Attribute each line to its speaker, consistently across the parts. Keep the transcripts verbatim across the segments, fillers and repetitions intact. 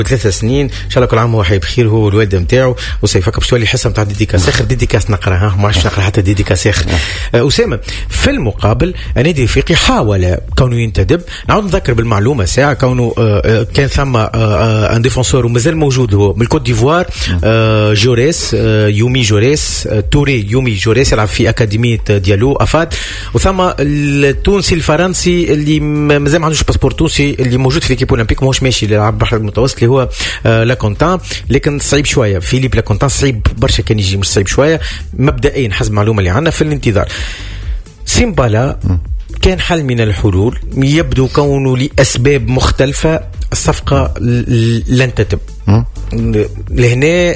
Speaker 1: بثلاث سنين ان شاء الله كل عام هو حي بخير هو والوالده نتاعو وسيفك باش تولي حصه نتاع ديديكاس اخر ديديكاس نقراها ما عادش نقرا حتى ديديكاس اخر. اسامه في المقابل النادي الافريقي حاول كونه ينتدب. نعاود نذكر بالمعلومه ساعه كونه كان ثم ان ديفونسور ومازال موجود هو من الكوت ديفوار جوريس يومي جوريس توري يومي جوريس يلعب في اكاديميه ديالو افاد وثم التونسي الفرنسي اللي مازال ما عندوش باسبور تونسي اللي موجود في ليكيب اولمبيك ماهوش ماشي يلعب بحر المتوسط اللي هو لاكونتان لكن صعيب شويه. فيليب لاكونتان صعيب برشا كان يجي مش صعيب شويه مبدئيا حسب المعلومه اللي عندنا في الانتظار. سيمبالا كان حل من الحلول يبدو كونه لأسباب مختلفة الصفقة لن تتم لهنا.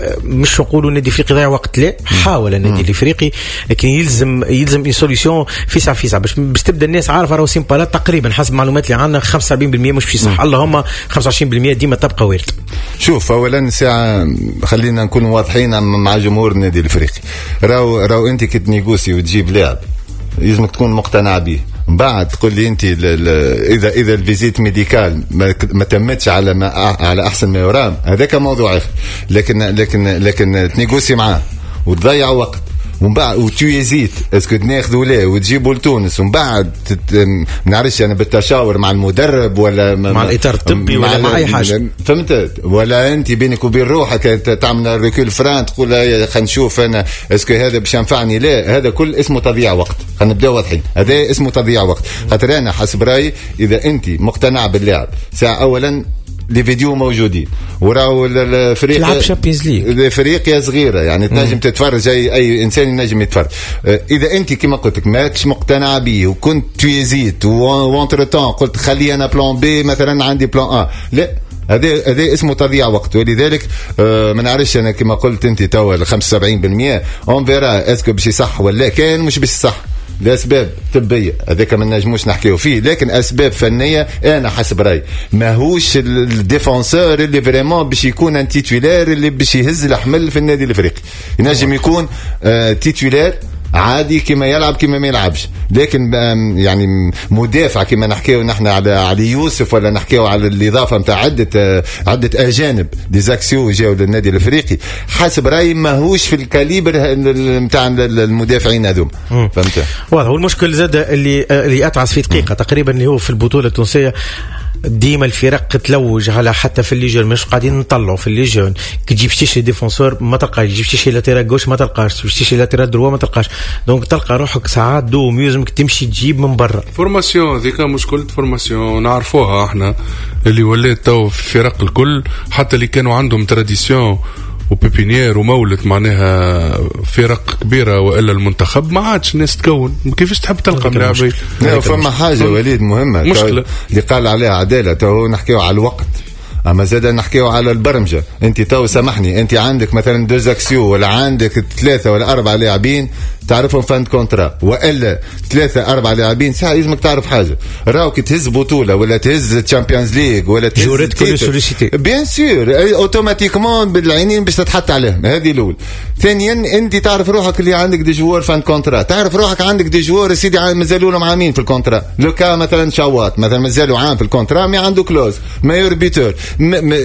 Speaker 1: مش نقولوا النادي الافريقي ضيع وقت لا حاول النادي الافريقي لكن يلزم يلزم سوليسيون فيسع فيسع باش باش تبدا الناس عارفه راهو سيمبالا تقريبا حسب المعلومات اللي عندنا خمسة وسبعين بالمئة مش في صح اللهم خمسة وعشرين بالمئة ديما تبقى وارد.
Speaker 2: شوف اولا ساعه خلينا نكون واضحين مع جمهور النادي الافريقي. راهو راهو انت كي تنيغوسي وتجيب لاعب لازمك تكون مقتنع به. بعد تقول لي انت اذا اذا الفيزيت ميديكال ما تمتش على ما على احسن ما يرام هذاك موضوع اخر. لكن لكن لكن تنيغوسي معاه وتضيع وقت ومن بعد وتيزيت اسكو ناخذوا له وتجيبوا لتونس ومن بعد ما نعرفش انا بالتشاور مع المدرب ولا
Speaker 1: مع الاطار الطبي ولا مع اي حاجه
Speaker 2: فهمت ولا انت بينك وبين روحك تعمل ريكول فران تقول خلينا نشوف انا اسكو هذا باش ينفعني. لا هذا كل اسمه تضييع وقت. خلينا نبداو واضحين هذا اسمه تضييع وقت. خاطر انا حسب رايي اذا انت مقتنع باللاعب ساعه اولا لي فيديو موجودين وراو الفريق
Speaker 1: تلعب شامبيونز ليج
Speaker 2: فريقيا صغيره يعني تنجم تتفرج اي اي انسان ينجم يتفرج. اذا انت كما قلت لك ماكش مقتنع به وكنت تيزيت وانتر تون قلت خلي انا بلان بي مثلا عندي بلان ا لا هذا هذا اسمه تضييع وقت. ولذلك آه ما نعرفش انا كما قلت انت توا خمسة وسبعين بالمئة اون فيرا اسكو باش يصح ولا كان مش باش يصح لأسباب طبية هذاك ما نجموش نحكيو فيه. لكن أسباب فنية أنا حسب رأي ماهوش الديفونسور اللي فريمون باش يكون ان تيتولار اللي باش يهز الحمل في النادي الأفريقي. ينجم يكون آه تيتولار عادي كما يلعب كما ما يلعبش. لكن يعني مدافع كما نحكيو نحن على علي يوسف ولا نحكيو على الإضافة نتاع عدة عدة أجانب ديزاكسيو جاوا للنادي الأفريقي حسب رأيي ماهوش في الكاليبر نتاع المدافعين هذوم. فهمت
Speaker 1: واضح. والمشكل زاد اللي اللي أتعس في دقيقة تقريبا اللي هو في البطولة التونسية ديما الفرق تلوج على حتى في الليجون مش قاعدين نطلعوا في الليجون كي تجيب تشتري ديفونسور ما تلقاش تجيب تشتري لاتيرال غوش ما تلقاش تشتري لاتيرال دروا ما تلقاش. دونك تلقى روحك ساعات دوم يلزمك تمشي تجيب من برا
Speaker 3: فورماسيون. ذيك مشكلة فورماسيون نعرفوها احنا اللي ولات تو في الفرق الكل حتى اللي كانوا عندهم تراديسيون وبيبينيير ومولت معناها فرق كبيرة وإلا المنتخب ما عادش الناس تكون كيفاش تحب تلقى ملاعبين.
Speaker 2: لا فما حاجة وليد مهمة
Speaker 3: مشكلة
Speaker 2: اللي قال عليها عدالة تو نحكيو على الوقت اما زاد نحكيو على البرمجه. انت تو سامحني انت عندك مثلا دوزاكسيو ولا عندك ثلاثه ولا اربعه لاعبين تعرفهم فان كونترا ولا ثلاثه اربعه لاعبين ساعه لازمك تعرف حاجه راهو كي تهز بطوله ولا تهز تشامبيونز ليغ ولا تهز
Speaker 1: جوريت كل سوليسيتي
Speaker 2: بيان سور اوتوماتيكمون بالعينين باش تتحط عليهم. هذه الاول. ثانيا انت تعرف روحك اللي عندك دي جوار فان كونترا تعرف روحك عندك دي جوار سيدي مازالوا لهم عامين في الكونترا. لو كا مثلا شواط مثلا مازالوا عام في الكونترا ما عنده كلوز مايور بيتور م... م...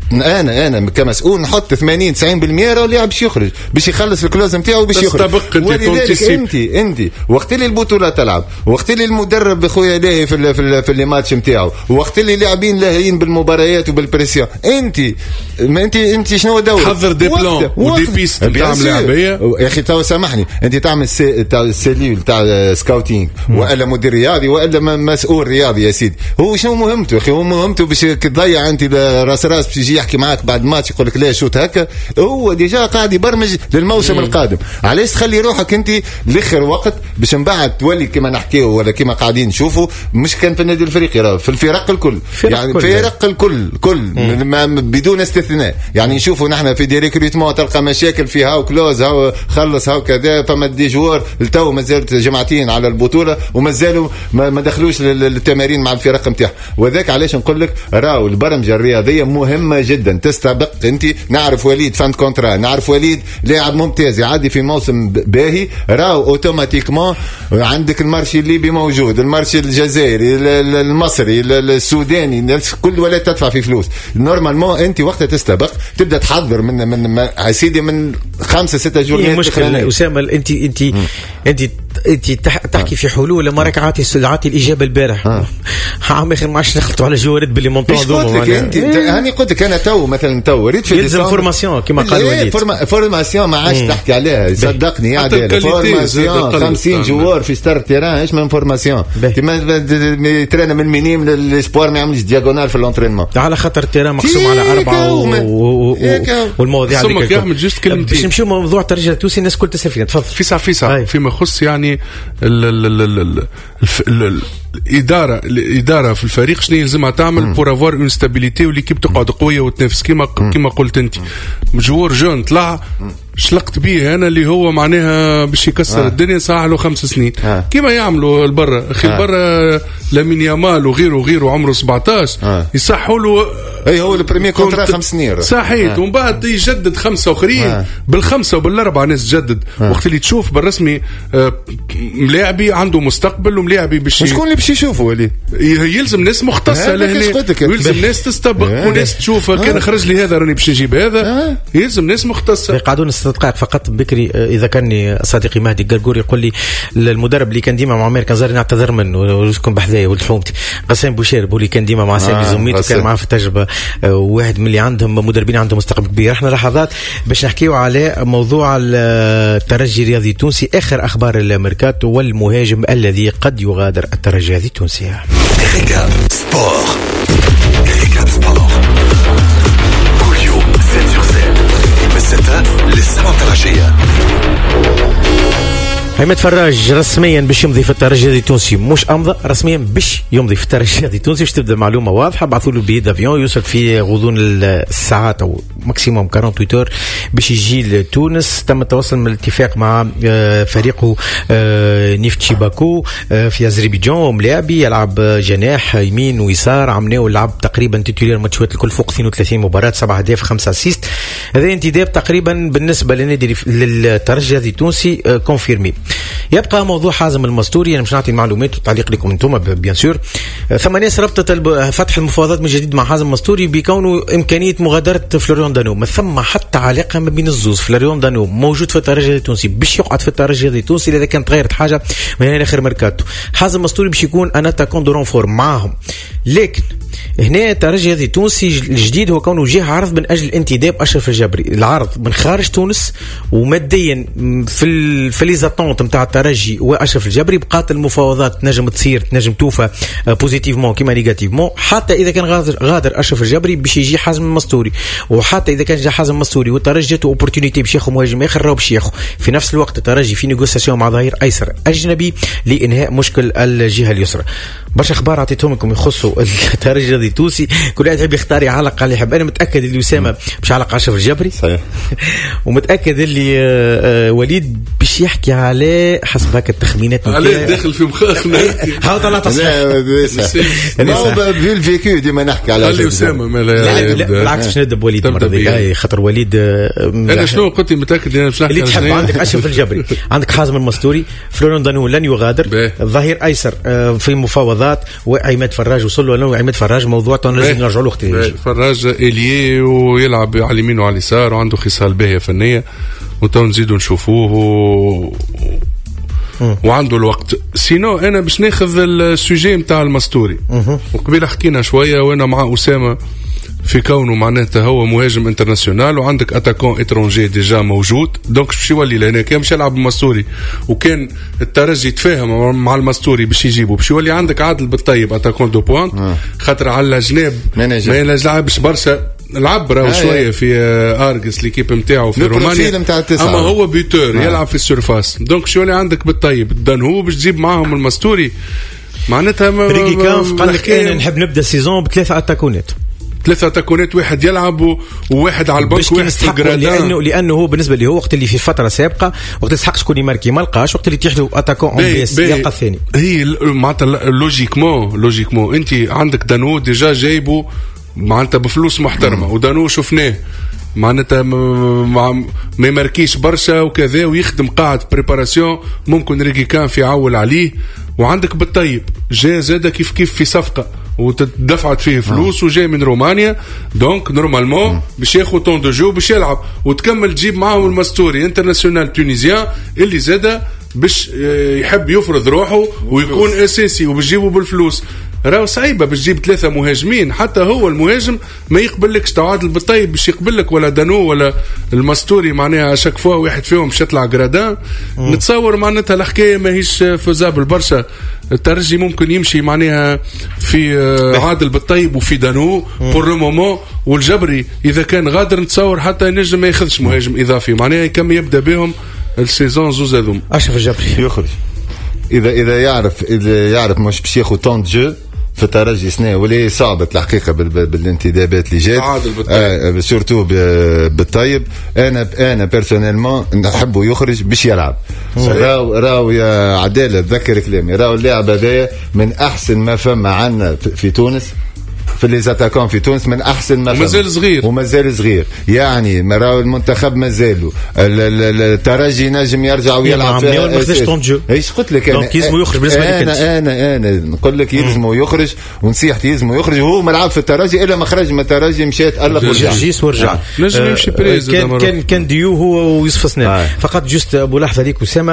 Speaker 2: انا انا كمسؤول نحط ثمانين تسعين بالمئة راه اللاعب باش يخرج باش يخلص الكلوز نتاعو باش يخرج. ولذلك انت انت وقت اللي البطوله تلعب وقت اللي المدرب بخويا لاهي في ال في, ال في اللي ماتش نتاعو وقت اللي لاعبين لاهيين بالمباريات وبالبريسيون انت ما انت انت شنو دورك
Speaker 3: حضر دي بلان ودي بيست تاع لاعبيه
Speaker 2: يا اخي تو سامحني انت تعمل سي تاع سيلول تاع سكاوتينغ ولا مدير رياضي ولا مسؤول رياضي يا سيدي هو شنو مهمته اخي هو مهمته باش تضيع انت راس راس باش يجي يحكي معاك بعد ماتش يقول لك لا شوت هكا هو ديجا قاعد يبرمج للموسم مم. القادم. علاش تخلي روحك انت لاخر وقت باش من بعد تولي كما نحكيو ولا كما قاعدين نشوفوا مش كان في النادي الافريقي راه في الفرق الكل يعني الفرق الكل كل بدون استثناء يعني نشوفوا نحن في دي ريكروتمون تلقى مشاكل فيها وكلوز هاو خلص هاو كذا فما دي جوار التو مازالت جماعتين على البطوله ومازالوا ما دخلوش للتمارين مع الفرق نتاعهم. وذاك علاش نقول لك راهو البرمجه الرياضيه مهمه جدا تستبق. انت نعرف وليد فان كونترا، نعرف وليد لاعب ممتاز يعدي في موسم باهي، راو اوتوماتيكمون عندك المارشي الليبي موجود، المارشي الجزائري، المصري، السوداني، كل ولا تدفع في فلوس. نورمالمون انت وقتها تستبق تبدا تحضر من من سيدي من خمسه سته جورنات.
Speaker 1: مشكلة اسامه انت انت انت انت تحكي في حلول لما راك عاطي عاطي الاجابه البارح. عام اخر ما عادش نخلطوا على جوارد باللي مونطون
Speaker 2: قلت لك انت هاني قلت لك انا تو مثلا تو ريت في
Speaker 1: يلزم فورماسيون كما قال وليد.
Speaker 2: فورماسيون ما عادش تحكي عليها صدقني يا عادل. فورماسيون خمسين جوار في ستار تيران ايش من فورماسيون ترينا من مينيم للسبور ما يعملش دياغونال في الانترينمون
Speaker 1: على خاطر التيران مقسوم على اربعه والمواضيع
Speaker 3: هذيك يا احمد جست كلمتين
Speaker 1: باش نمشيو موضوع الترجي التونسي الناس كل تسال فينا. تفضل.
Speaker 3: فيسع فيسع فيما يخص يعني الاداره الاداره في الفريق شنو يلزمها تعمل بور افوار اون ستابيليتي وليكيب تقعد قويه وتنافس كيما كيما قلت انت. جوار جون طلع شلقت بيه انا اللي هو معناها باش يكسر آه. الدنيا صار له خمس سنين آه. كيما يعملوا البرا اخي البرا آه. لامين يامال وغيره وغيره عمره سبعطاش آه. يصحوا له
Speaker 2: اي هو البريمير كونترا خمس سنين
Speaker 3: صحيت آه. ومن بعد يجدد خمسه اخرين آه. بالخمسه وبالاربعه ناس تجدد آه. وقت اللي تشوف بالرسمي آه ملاعبي عنده مستقبل وملاعبي باش
Speaker 2: شكون اللي باش يشوفه ولي
Speaker 3: يلزم ناس مختصه لهنا يلزم ناس تستبق آه. وناس تشوف آه. كان خرج لي هذا راني باش نجيب هذا آه. يلزم ناس مختصه.
Speaker 1: قاعدون دقائق فقط بكري اذا كان صديقي مهدي قرقور يقول لي المدرب اللي كان ديما مع عمير كنزاري نعتذر منه ويسكن بحذايا ولد حومتي قسام بوشير بولي كان ديما مع سامي آه زميته كان معاه في التجربه واحد من اللي عندهم مدربين عندهم مستقبل كبير. احنا لحظات باش نحكيو على موضوع الترجي الرياضي التونسي اخر اخبار الميركاتو والمهاجم الذي قد يغادر الترجي الرياضي التونسي.
Speaker 4: ريكاب سبور ريكاب سبور كل يوم سبعة sur سبعة من ستة للسبعة العشية.
Speaker 1: عماد فراج رسميا باش يمضي في الترجي الرياضي التونسي، مش امضى رسميا باش يمضي في الترجي الرياضي التونسي. باش تبدا معلومه واضحه، بعثوا له بيد افيون يوصل في غضون الساعات او ماكسيموم أربعة وثمانين اور باش يجي لتونس. تم التواصل من الاتفاق مع فريقه نيفتشي باكو في اذربيجان وملاعبي يلعب جناح يمين ويسار. عمناو لعب تقريبا تيتولير ماتشات الكل فوق اثنين وثلاثين مباراه، سبعة اهداف خمسة اسيست. هذا انتداب تقريبا بالنسبه للنادي للترجي الرياضي التونسي كونفيرمي. يبقى موضوع حازم المستوري، انا مش نعطي معلومات وتعليق لكم انتم بيان سور. ثم ناس ربطت فتح المفاوضات من جديد مع حازم المستوري بكونه امكانيه مغادره فلوريون دانو. ما ثم حتى علاقه ما بين الزوز. فلوريون دانو موجود في الترجي التونسي باش يقعد في الترجي التونسي اذا كانت غيرت حاجه من هنا لاخر ميركاتو. حازم المستوري باش يكون انا تاكون دو رونفور معاهم، لكن هنا الترجي التونسي الجديد هو كونه جه عرض من اجل انتداب اشرف الجبري. العرض من خارج تونس وماديا في ال... في ليزاتونت نتاع الترجي واشرف الجبري. بقات المفاوضات نجم تصير نجم توفى بوزيتيفمون كيما نيجاتيفمون. حتى اذا كان غادر غادر اشرف الجبري باش يجي حازم المستوري، وحتى اذا كان جا حازم المستوري والترجي جاته اوبورتونيتي باش ياخذ مهاجم اخر راهو باش ياخذ. في نفس الوقت الترجي في نيغوسياسيون مع ظهير ايسر اجنبي لانهاء مشكل الجهه اليسرى. برشا اخبار عطيتهم لكم يخصوا الترجي التونسي، كل واحد يحب يختار يعلق اللي يحب. انا متاكد اللي اسامه باش يعلق اشرف الجبري صحيح ومتاكد اللي وليد باش يحكي على حسب هكا التخمينات
Speaker 3: عليه داخل في مخاخنا.
Speaker 1: هاو طلع تصحيح
Speaker 2: ما هو في الفيكو ديما نحكي على
Speaker 3: خلي اسامه
Speaker 2: ما
Speaker 1: بالعكس باش نبدا بوليد المره دي خاطر وليد.
Speaker 3: انا شنو قلت متاكد انا باش
Speaker 1: نحكي اللي تحب. عندك اشرف الجبري، عندك حازم المستوري، فلوران دانو لن يغادر، الظهير ايسر في مفاوضات، وعماد فراج وصل له. وعماد فراج موضوع لازم نرجعوا له وقت يجي.
Speaker 3: فراج اليه ويلعب على اليمين وعلى اليسار وعنده خصال باهيه فنيه وتو نزيدوا نشوفوه و... وعنده الوقت. سينو انا باش ناخذ السوجي نتاع المستوري وقبيل حكينا شويه وانا مع اسامه في كونه معناتها هو مهاجم انترناسيونال وعندك اتاكون اترونجي ديجا موجود، دونك باش يولي لهنا كان باش يلعب المستوري وكان الترجي تفاهم مع المستوري باش يجيبه باش يولي عندك عادل بالطيب اتاكون دو بوينت آه. خاطر على الجناب ما يلعبش برشا لعب راهو شويه في ارجس ليكيب نتاعو في رومانيا، اما هو بيتور آه. يلعب في السيرفاس، دونك شو اللي عندك بالطيب دان هو باش تجيب معاهم المستوري معناتها ما
Speaker 1: ريكي كان قال لك انا نحب نبدا السيزون بثلاثه اتاكونات
Speaker 3: ثلاثة تكونات، واحد يلعب وواحد على البنك وواحد في الجرادان،
Speaker 1: لانه لانه هو بالنسبه لي هو وقت اللي في فتره سابقه وقت يستحق شكون يماركي ما لقاش، وقت اللي تيحلو اتاكون اون بيس يلقى الثاني.
Speaker 3: هي معناتها لوجيكمون لوجيكمون انت عندك دانو ديجا جايبه معناتها بفلوس محترمه. ودانو شفناه معناتها ما ما يماركيش برشا وكذا ويخدم قاعد بريباراسيون ممكن ريكي كان في عول عليه. وعندك بالطيب جاء زاد كيف كيف في صفقه وتدفعت فيه فلوس وجاي من رومانيا دونك نورمالمون باش ياخذ طون دو جو باش يلعب وتكمل تجيب معاهم الماستوري انترناسيونال تونيزيان اللي زاد باش يحب يفرض روحه ويكون اساسي وبتجيبه بالفلوس. راهو صعيبه باش تجيب ثلاثه مهاجمين حتى هو المهاجم ما يقبلكش تعادل بالطيب باش يقبلك ولا دانو ولا الماستوري معناها شاك فوا واحد فيهم باش يطلع غرادان. نتصور معناتها الحكايه ماهيش فوزابل برشا. الترجي ممكن يمشي معناها في عادل بالطيب وفي دانو بور لو مومون. والجبري اذا كان غادر نتصور حتى ينجم ما ياخذش مهاجم اضافي معناها كم يبدا بهم السيزون زوز هذوم.
Speaker 1: اشرف الجبري يخرج
Speaker 2: اذا اذا يعرف اذا يعرف مش باش ياخذ طون جو في الترجي سنه ولا صعبه الحقيقه بالانتدابات اللي جات آه سورتو بالطيب. انا انا بيرسونيلمون نحبه يخرج باش يلعب. راو راو يا عداله تذكر كلامي راو اللاعب هذايا من احسن ما فما عندنا في تونس في لي زاتاكون في تونس من احسن ما
Speaker 3: ومازال صغير
Speaker 2: ومازال صغير يعني راهو المنتخب مازالوا الترجي نجم يرجع ويلعب
Speaker 1: فيها ما خدش طون جو.
Speaker 2: ايش قلت لك انا
Speaker 1: يلزمو يخرج بالنسبه لك
Speaker 2: انا انا انا نقول لك يلزمو يخرج ونصيحتي يلزمو يخرج وهو ملعب في الترجي الا ما خرج من الترجي مشات الف ورجع
Speaker 1: جيس ورجع
Speaker 3: نجم يمشي بريز.
Speaker 1: كان كان كان ديو هو ويوسف سنان فقط جوست ابو لحظه هذيك اسامه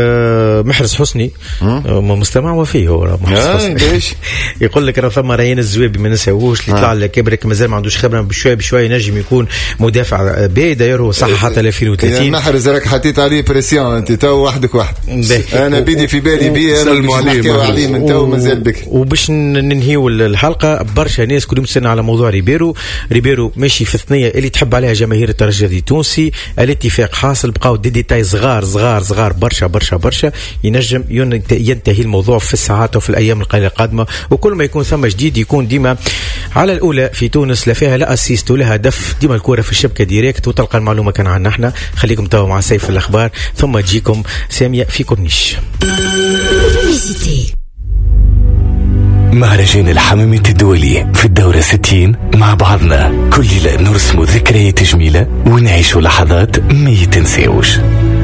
Speaker 1: محرز حسني مستمع وفيه هو محرز يقول لك راه ثم ريان الزويبي ما نساووش اللي طلع كبرك مازال ما عندوش خبره بشويه بشويه نجم يكون مدافع باهي. داير هو صح حتى ألفين وثلاثين
Speaker 2: محرز راك حطيت عليه بريسيون انت تو وحدك واحد. انا بيدي في بالي بيه انا نحكيو عليه من تو مازال بك.
Speaker 1: وباش ننهيو الحلقه برشا ناس كلهم مستنى على موضوع ريبيرو. ريبيرو ماشي في الثنيه اللي تحب عليها جماهير الترجي التونسي. الاتفاق حاصل بقاو دي ديتاي صغار صغار صغار برشا برشا برشا ينجم ينتهي الموضوع في الساعات وفي الايام القليله القادمه. وكل ما يكون ثم جديد يكون ديما على الأولى في تونس لا فيها لا أسيست ولا هدف ديما الكرة في الشبكة ديريكت وتلقى المعلومة كان عنا احنا. خليكم توا مع سيف الأخبار ثم تجيكم سامية في كورنيش.
Speaker 5: مهرجان الحمامات الدولي في الدورة ستين مع بعضنا كل ليلة نرسم ذكريات جميلة ونعيش لحظات ما يتنساوش.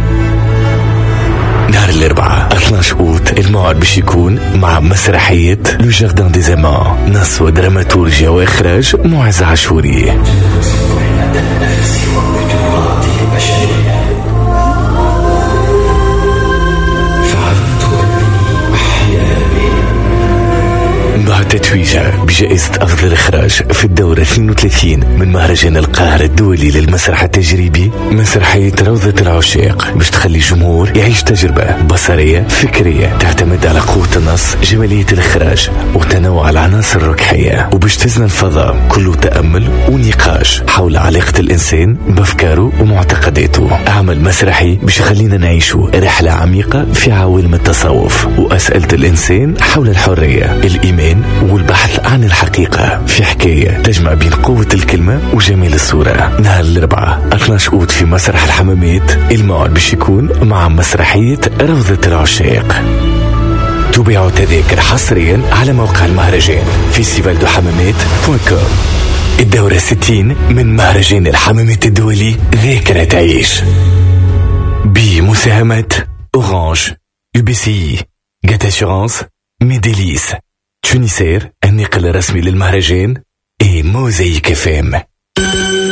Speaker 5: نهار الأربعاء اثناش أوت الموعد باش يكون مع مسرحية لو جاردان دي زمان نص ودراماتورجيا وإخراج معز عاشوري. مع تتويجة بجائزة أفضل إخراج في الدورة اثنين وثلاثين من مهرجان القاهرة الدولي للمسرح التجريبي مسرحية روضة العشاق باش تخلي الجمهور يعيش تجربة بصرية فكرية تعتمد على قوة النص جمالية الإخراج وتنوع العناصر الركحية وباش تزن الفضاء كله تأمل ونقاش حول علاقة الإنسان بأفكاره ومعتقداته. عمل مسرحي باش يخلينا نعيشوا رحلة عميقة في عوالم التصوف وأسئلة الإنسان حول الحرية الإيمان والبحث عن الحقيقة في حكاية تجمع بين قوة الكلمة وجمال الصورة. نهار الأربعاء اثناش أوت في مسرح الحمامات الموعد باش يكون مع مسرحية روضة العشاق. تباعوا تذاكر حصريا على موقع المهرجان فيستيفال دو حمامات دوت كوم. الدورة ستين من مهرجان الحمامات الدولي ذاكرة تعيش بمساهمة أورانج يو بي سي جات أسيورانس ميديليس تونيسير النقل الرسمي للمهرجان اي موزايك اف ام.